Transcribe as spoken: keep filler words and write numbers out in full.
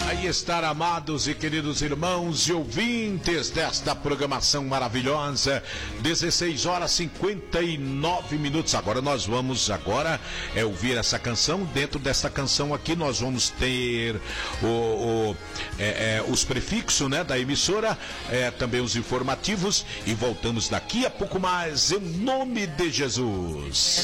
Aí estar, amados e queridos irmãos e ouvintes desta programação maravilhosa, dezesseis horas e cinquenta e nove minutos. Agora nós vamos agora é, ouvir essa canção. Dentro dessa canção aqui nós vamos ter o, o, é, é, os prefixos, né, da emissora, é, também os informativos, e voltamos daqui a pouco mais, em nome de Jesus.